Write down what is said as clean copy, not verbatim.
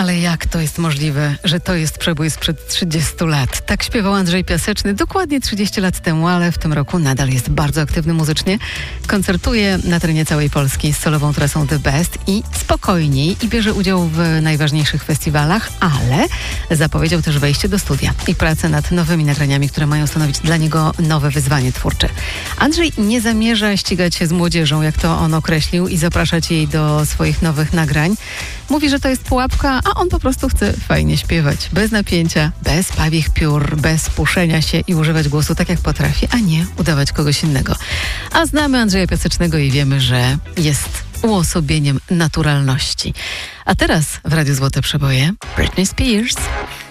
Ale jak to jest możliwe, że to jest przebój sprzed 30 lat? Tak śpiewał Andrzej Piaseczny dokładnie 30 lat temu, ale w tym roku nadal jest bardzo aktywny muzycznie. Koncertuje na terenie całej Polski z solową trasą The Best i spokojniej i bierze udział w najważniejszych festiwalach, ale zapowiedział też wejście do studia i pracę nad nowymi nagraniami, które mają stanowić dla niego nowe wyzwanie twórcze. Andrzej nie zamierza ścigać się z młodzieżą, jak to on określił, i zapraszać jej do swoich nowych nagrań. Mówi, że to jest pułapka, a on po prostu chce fajnie śpiewać. Bez napięcia, bez pawich piór, bez puszenia się i używać głosu tak jak potrafi, a nie udawać kogoś innego. A znamy Andrzeja Piasecznego i wiemy, że jest uosobieniem naturalności. A teraz w Radiu Złote Przeboje Britney Spears.